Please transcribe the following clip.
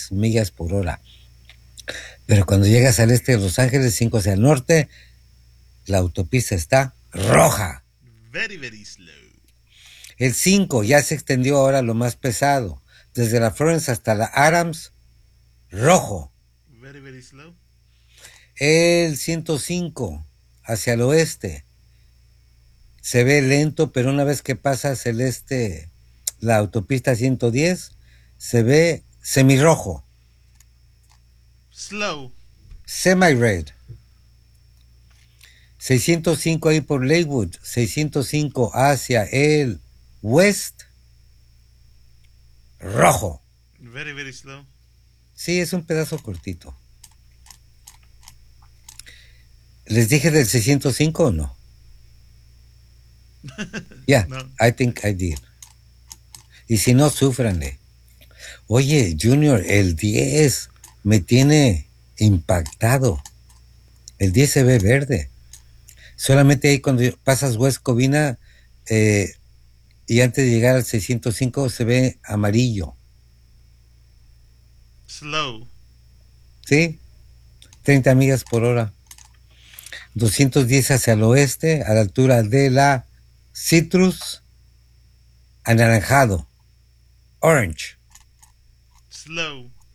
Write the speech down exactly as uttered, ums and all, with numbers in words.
seis millas por hora. Pero cuando llegas al este de Los Ángeles, cinco hacia el norte, la autopista está roja. Very, very slow. El cinco ya se extendió ahora lo más pesado. Desde la Florence hasta la Adams, rojo. Very, very slow. El ciento cinco hacia el oeste se ve lento, pero una vez que pasas el este, la autopista ciento diez, se ve semirrojo. Slow. Semi-red. seiscientos cinco ahí por Lakewood, seiscientos cinco hacia el west, rojo. Very, very slow. Sí, es un pedazo cortito. ¿Les dije del seiscientos cinco o no? Yeah, No. I think I did. Y si no, súfranle. Oye, Junior, el diez me tiene impactado. El diez se ve verde. Solamente ahí cuando pasas West Covina eh, y antes de llegar al seiscientos cinco se ve amarillo. Slow. ¿Sí? treinta millas por hora. doscientos diez hacia el oeste, a la altura de la Citrus, anaranjado. Orange. Slow.